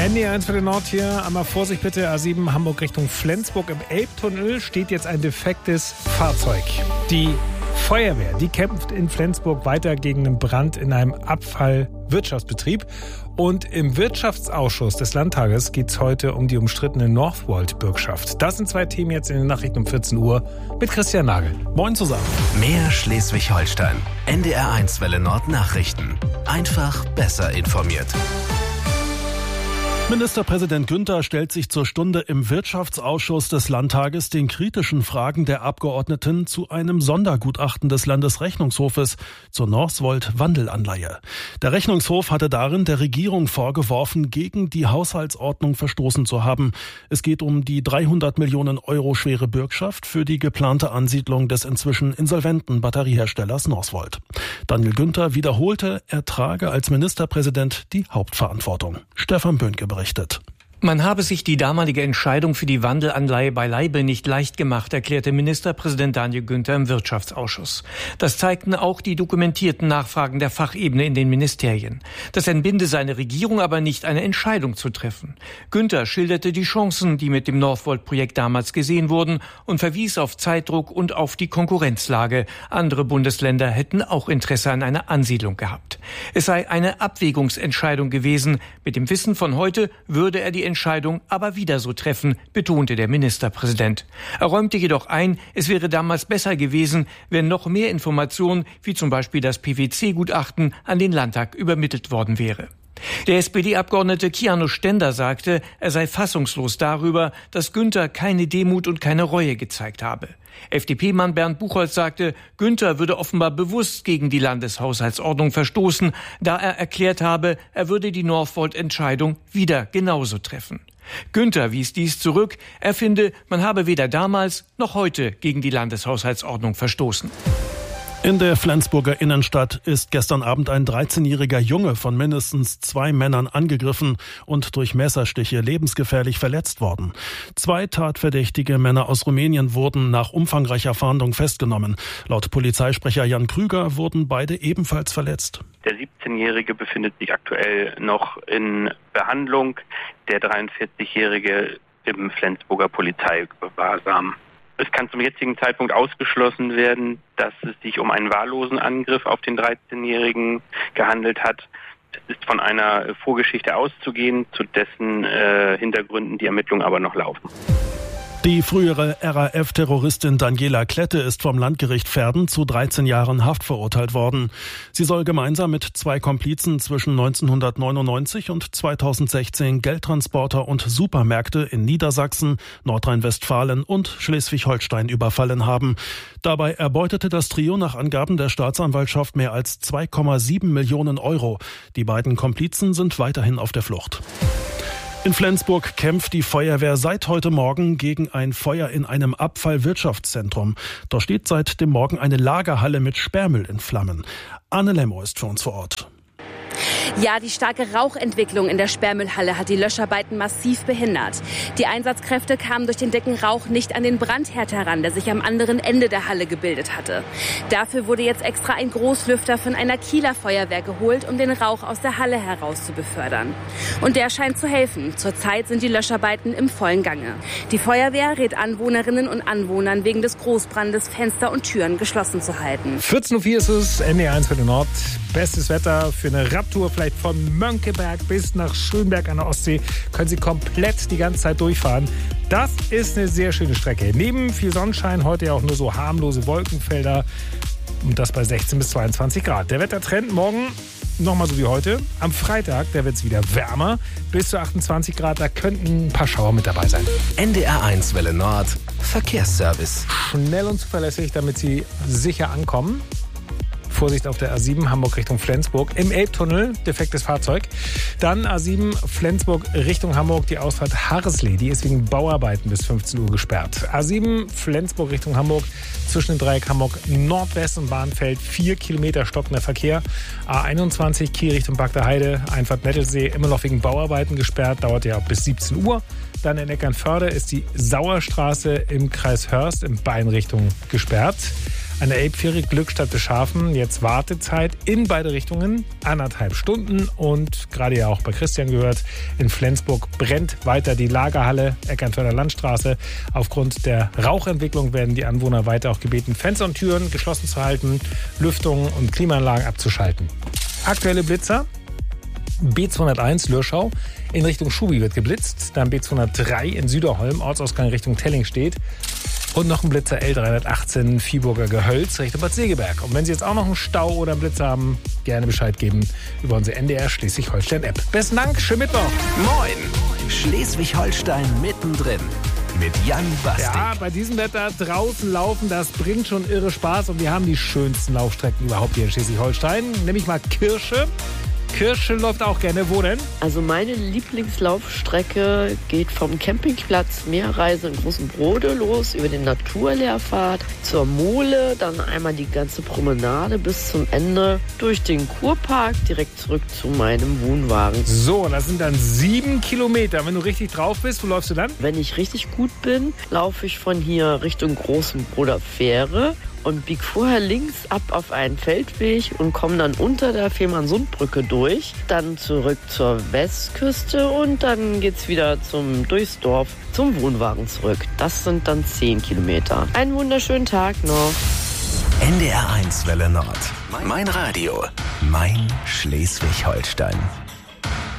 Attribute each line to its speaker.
Speaker 1: NDR1 für den Nord hier. Einmal Vorsicht bitte, A7 Hamburg Richtung Flensburg. Im Elbtunnel steht jetzt ein defektes Fahrzeug. Die Feuerwehr, die kämpft in Flensburg weiter gegen einen Brand in einem Abfallwirtschaftsbetrieb. Und im Wirtschaftsausschuss des Landtages geht es heute um die umstrittene Northvolt-Bürgschaft. Das sind zwei Themen jetzt in den Nachrichten um 14 Uhr mit Christian Nagel. Moin zusammen.
Speaker 2: Mehr Schleswig-Holstein. NDR1 Welle Nord Nachrichten. Einfach besser informiert.
Speaker 3: Ministerpräsident Günther stellt sich zur Stunde im Wirtschaftsausschuss des Landtages den kritischen Fragen der Abgeordneten zu einem Sondergutachten des Landesrechnungshofes zur Northvolt-Wandelanleihe. Der Rechnungshof hatte darin der Regierung vorgeworfen, gegen die Haushaltsordnung verstoßen zu haben. Es geht um die 300 Millionen Euro schwere Bürgschaft für die geplante Ansiedlung des inzwischen insolventen Batterieherstellers Northvolt. Daniel Günther wiederholte, er trage als Ministerpräsident die Hauptverantwortung. Stefan Böhnke berichtet.
Speaker 4: Man habe sich die damalige Entscheidung für die Wandelanleihe beileibe nicht leicht gemacht, erklärte Ministerpräsident Daniel Günther im Wirtschaftsausschuss. Das zeigten auch die dokumentierten Nachfragen der Fachebene in den Ministerien. Das entbinde seine Regierung aber nicht, eine Entscheidung zu treffen. Günther schilderte die Chancen, die mit dem Northvolt-Projekt damals gesehen wurden, und verwies auf Zeitdruck und auf die Konkurrenzlage. Andere Bundesländer hätten auch Interesse an einer Ansiedlung gehabt. Es sei eine Abwägungsentscheidung gewesen. Mit dem Wissen von heute würde er die Entscheidung aber wieder so treffen, betonte der Ministerpräsident. Er räumte jedoch ein, es wäre damals besser gewesen, wenn noch mehr Informationen, wie zum Beispiel das PwC-Gutachten, an den Landtag übermittelt worden wäre. Der SPD-Abgeordnete Kiano Stender sagte, er sei fassungslos darüber, dass Günther keine Demut und keine Reue gezeigt habe. FDP-Mann Bernd Buchholz sagte, Günther würde offenbar bewusst gegen die Landeshaushaltsordnung verstoßen, da er erklärt habe, er würde die Northvolt-Entscheidung wieder genauso treffen. Günther wies dies zurück, er finde, man habe weder damals noch heute gegen die Landeshaushaltsordnung verstoßen.
Speaker 3: In der Flensburger Innenstadt ist gestern Abend ein 13-jähriger Junge von mindestens 2 Männern angegriffen und durch Messerstiche lebensgefährlich verletzt worden. 2 tatverdächtige Männer aus Rumänien wurden nach umfangreicher Fahndung festgenommen. Laut Polizeisprecher Jan Krüger wurden beide ebenfalls verletzt.
Speaker 5: Der 17-Jährige befindet sich aktuell noch in Behandlung, der 43-Jährige im Flensburger Polizeigewahrsam. Es kann zum jetzigen Zeitpunkt ausgeschlossen werden, dass es sich um einen wahllosen Angriff auf den 13-Jährigen gehandelt hat. Es ist von einer Vorgeschichte auszugehen, zu dessen Hintergründen die Ermittlungen aber noch laufen.
Speaker 3: Die frühere RAF-Terroristin Daniela Klette ist vom Landgericht Verden zu 13 Jahren Haft verurteilt worden. Sie soll gemeinsam mit 2 Komplizen zwischen 1999 und 2016 Geldtransporter und Supermärkte in Niedersachsen, Nordrhein-Westfalen und Schleswig-Holstein überfallen haben. Dabei erbeutete das Trio nach Angaben der Staatsanwaltschaft mehr als 2,7 Millionen Euro. Die beiden Komplizen sind weiterhin auf der Flucht. In Flensburg kämpft die Feuerwehr seit heute Morgen gegen ein Feuer in einem Abfallwirtschaftszentrum. Dort steht seit dem Morgen eine Lagerhalle mit Sperrmüll in Flammen. Anne Lemmo ist für uns vor Ort.
Speaker 6: Ja, die starke Rauchentwicklung in der Sperrmüllhalle hat die Löscharbeiten massiv behindert. Die Einsatzkräfte kamen durch den dicken Rauch nicht an den Brandherd heran, der sich am anderen Ende der Halle gebildet hatte. Dafür wurde jetzt extra ein Großlüfter von einer Kieler Feuerwehr geholt, um den Rauch aus der Halle heraus zu befördern. Und der scheint zu helfen. Zurzeit sind die Löscharbeiten im vollen Gange. Die Feuerwehr rät Anwohnerinnen und Anwohnern, wegen des Großbrandes Fenster und Türen geschlossen zu halten.
Speaker 1: 14.04 Uhr ist es, NDR1 für den Nord. Bestes Wetter für eine Radtour, vielleicht von Mönckeberg bis nach Schönberg an der Ostsee. Können Sie komplett die ganze Zeit durchfahren. Das ist eine sehr schöne Strecke. Neben viel Sonnenschein heute ja auch nur so harmlose Wolkenfelder. Und das bei 16 bis 22 Grad. Der Wettertrend morgen nochmal so wie heute. Am Freitag, da wird es wieder wärmer. Bis zu 28 Grad, da könnten ein paar Schauer mit dabei sein.
Speaker 2: NDR1 Welle Nord Verkehrsservice.
Speaker 1: Schnell und zuverlässig, damit Sie sicher ankommen. Vorsicht auf der A7 Hamburg Richtung Flensburg. Im Elbtunnel defektes Fahrzeug. Dann A7 Flensburg Richtung Hamburg. Die Ausfahrt Harreslee, die ist wegen Bauarbeiten bis 15 Uhr gesperrt. A7 Flensburg Richtung Hamburg. Zwischen dem Dreieck Hamburg Nordwest und Bahnfeld 4 Kilometer stockender Verkehr. A21 Kiel Richtung Bagdaheide. Einfahrt Nettelsee immer noch wegen Bauarbeiten gesperrt. Dauert ja bis 17 Uhr. Dann in Eckernförde ist die Sauerstraße im Kreis Hörst in beiden Richtungen gesperrt. An der Elbfähre Glückstadt Beschafen jetzt Wartezeit in beide Richtungen, 1,5 Stunden. Und gerade ja auch bei Christian gehört, in Flensburg brennt weiter die Lagerhalle, Eckernförder Landstraße. Aufgrund der Rauchentwicklung werden die Anwohner weiter auch gebeten, Fenster und Türen geschlossen zu halten, Lüftungen und Klimaanlagen abzuschalten. Aktuelle Blitzer: B201 Lürschau in Richtung Schubi wird geblitzt. Dann B203 in Süderholm, Ortsausgang Richtung Telling steht. Und noch ein Blitzer L318 Viehburger Gehölz Richtung Bad Segeberg. Und wenn Sie jetzt auch noch einen Stau oder einen Blitzer haben, gerne Bescheid geben über unsere NDR Schleswig-Holstein-App. Besten Dank, schönen Mittwoch.
Speaker 2: Moin, Schleswig-Holstein mittendrin mit Jan Bastik.
Speaker 1: Ja, bei diesem Wetter draußen laufen, das bringt schon irre Spaß. Und wir haben die schönsten Laufstrecken überhaupt hier in Schleswig-Holstein. Nämlich mal Kirsche. Kirsche läuft auch gerne. Wo denn?
Speaker 7: Also meine Lieblingslaufstrecke geht vom Campingplatz Meerreise in Großen Brode los, über den Naturlehrpfad zur Mole, dann einmal die ganze Promenade bis zum Ende, durch den Kurpark, direkt zurück zu meinem Wohnwagen.
Speaker 1: So, das sind dann 7 Kilometer. Wenn du richtig drauf bist, wo läufst du dann?
Speaker 7: Wenn ich richtig gut bin, laufe ich von hier Richtung Großen Broder Fähre und bieg vorher links ab auf einen Feldweg und komme dann unter der Fehmarnsundbrücke durch, dann zurück zur Westküste und dann geht's wieder durchs Dorf zum Wohnwagen zurück. Das sind dann 10 Kilometer. Einen wunderschönen Tag noch.
Speaker 2: NDR 1 Welle Nord. Mein Radio. Mein Schleswig-Holstein.